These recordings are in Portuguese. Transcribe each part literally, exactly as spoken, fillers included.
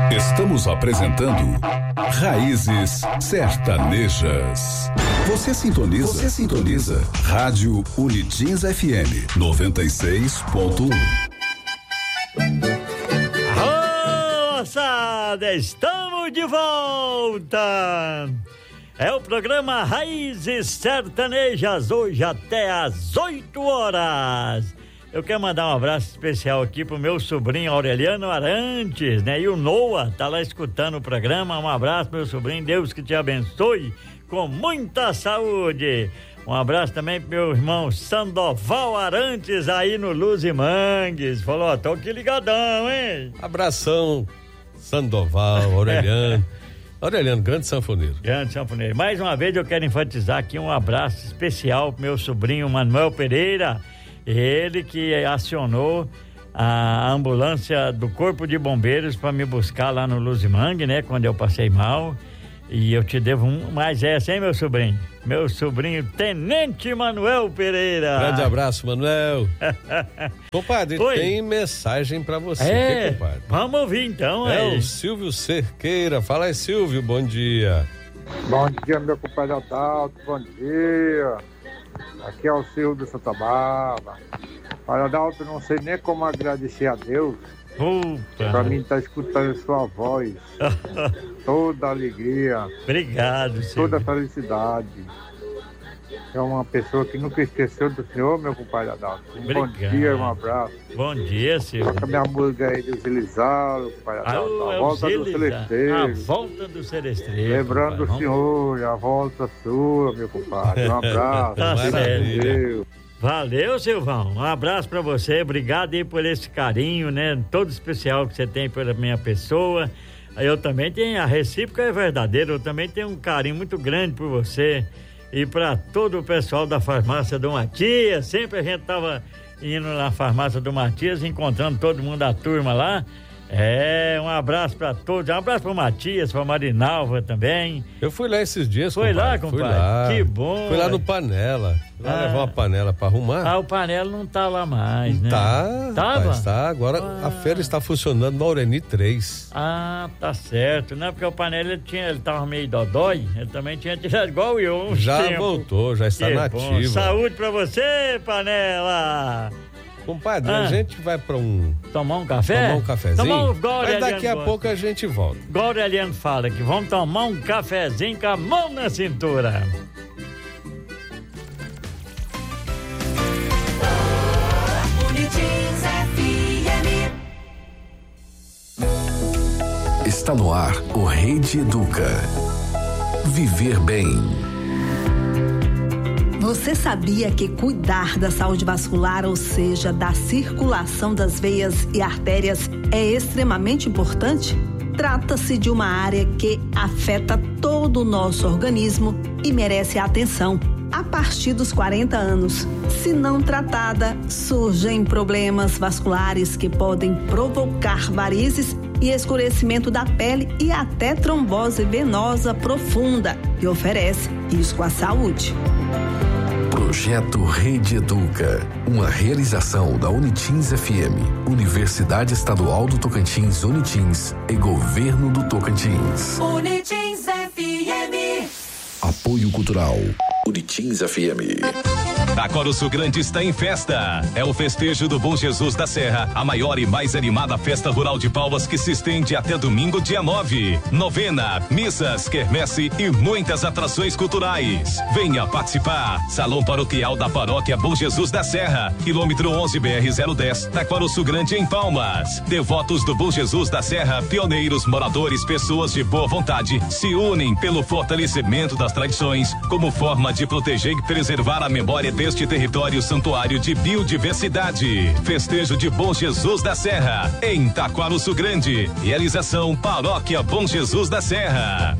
Estamos apresentando Raízes Sertanejas. Você sintoniza, você sintoniza Rádio Unitins F M noventa e seis ponto um. Moçada, estamos de volta. É o programa Raízes Sertanejas, hoje até às oito horas. Eu quero mandar um abraço especial aqui pro meu sobrinho Aureliano Arantes, né? E o Noah tá lá escutando o programa. Um abraço, meu sobrinho, Deus que te abençoe com muita saúde. Um abraço também pro meu irmão Sandoval Arantes aí no Luz e Mangues. Falou, ó, tô aqui ligadão, hein? Abração, Sandoval, Aureliano. Aureliano, grande sanfoneiro. Grande sanfoneiro. Mais uma vez eu quero enfatizar aqui um abraço especial pro meu sobrinho Manuel Pereira. Ele que acionou a ambulância do Corpo de Bombeiros para me buscar lá no Luzimangue, né? Quando eu passei mal. E eu te devo um, mais essa, hein, meu sobrinho? Meu sobrinho Tenente Manuel Pereira. Grande abraço, Manuel. Compadre, Oi. Tem mensagem para você, é, aqui, compadre. Vamos ouvir então, É aí. o Silvio Cerqueira. Fala aí, Silvio, bom dia. Bom dia, meu compadre Adalto, bom dia. Aqui é o Silvio do Santa Bárbara. Olha, Adalto, não sei nem como agradecer a Deus. Opa. Pra mim estar tá escutando sua voz. Toda alegria. Obrigado, Silvio. Toda felicidade. É uma pessoa que nunca esqueceu do senhor, meu compadre Adalto. Um Obrigado. Bom dia, um abraço. Bom dia, Silvio. Toca minha música aí do Zilizaro, compadre Adalto. Ah, a volta do Celesteiro. A volta do Celesteiro. Lembrando o senhor, a volta sua, meu compadre. Um abraço. Tá certo. Valeu, Silvão. Um abraço pra você. Obrigado aí por esse carinho, né? Todo especial que você tem pela minha pessoa. Eu também tenho, a recíproca é verdadeira. Eu também tenho um carinho muito grande por você e pra todo o pessoal da farmácia do Matias. Sempre a gente tava indo na farmácia do Matias, encontrando todo mundo da turma lá. É, um abraço pra todos, um abraço pro Matias, pra Marinalva também. Eu fui lá esses dias, Foi compadre. lá, compadre? Fui lá. Que bom. Fui lá no Panela. Lá Ah. levar uma panela pra arrumar. Ah, o Panela não tá lá mais, né? Tá, Tava? mas tá. Agora Ah. a feira está funcionando na Aureni três. Ah, tá certo, né? Porque o Panela, ele tinha, ele tava meio dodói, ele também tinha tirado igual eu. um Já tempo. voltou, já está Que nativa. bom. Saúde pra você, Panela! Compadre, Ah. a gente vai pra um... Tomar um café? Tomar um cafezinho? Tomar um, igual o Mas Aureliano daqui a gosta. pouco a gente volta. Igual o Aureliano fala, que vamos tomar um cafezinho com a mão na cintura. Está no ar o Rede Educa. Viver bem. Você sabia que cuidar da saúde vascular, ou seja, da circulação das veias e artérias, é extremamente importante? Trata-se de uma área que afeta todo o nosso organismo e merece atenção a partir dos quarenta anos. Se não tratada, surgem problemas vasculares que podem provocar varizes e escurecimento da pele e até trombose venosa profunda, e oferece risco à saúde. Projeto Rede Educa, uma realização da Unitins F M, Universidade Estadual do Tocantins, Unitins e Governo do Tocantins. Unitins F M. Apoio Cultural, Unitins F M. Taquaruçu Grande está em festa. É o festejo do Bom Jesus da Serra, a maior e mais animada festa rural de Palmas que se estende até domingo, dia nove. Novena, missas, quermesse e muitas atrações culturais. Venha participar. Salão Paroquial da Paróquia Bom Jesus da Serra, quilômetro onze B R zero dez, Taquaruçu Grande em Palmas. Devotos do Bom Jesus da Serra, pioneiros, moradores, pessoas de boa vontade se unem pelo fortalecimento das tradições como forma de proteger e preservar a memória deste território santuário de biodiversidade. Festejo de Bom Jesus da Serra, em Taquaruçu Grande. Realização Paróquia Bom Jesus da Serra.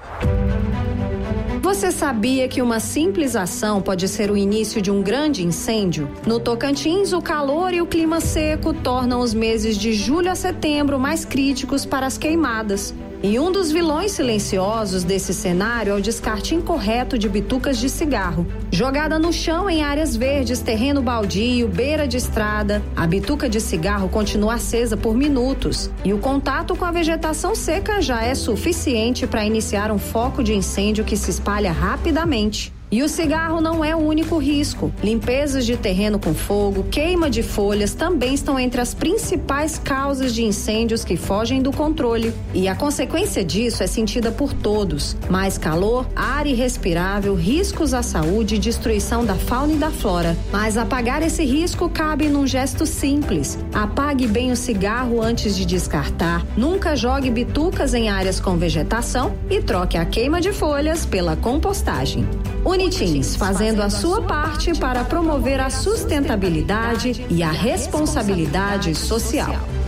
Você sabia que uma simples ação pode ser o início de um grande incêndio? No Tocantins, o calor e o clima seco tornam os meses de julho a setembro mais críticos para as queimadas. E um dos vilões silenciosos desse cenário é o descarte incorreto de bitucas de cigarro. Jogada no chão em áreas verdes, terreno baldio, beira de estrada, a bituca de cigarro continua acesa por minutos e o contato com a vegetação seca já é suficiente para iniciar um foco de incêndio que se espalha rapidamente. E o cigarro não é o único risco. Limpezas de terreno com fogo, queima de folhas também estão entre as principais causas de incêndios que fogem do controle. E a consequência disso é sentida por todos. Mais calor, ar irrespirável, riscos à saúde e destruição da fauna e da flora. Mas apagar esse risco cabe num gesto simples. Apague bem o cigarro antes de descartar. Nunca jogue bitucas em áreas com vegetação e troque a queima de folhas pela compostagem. Unitins, fazendo a sua parte para promover a sustentabilidade e a responsabilidade social.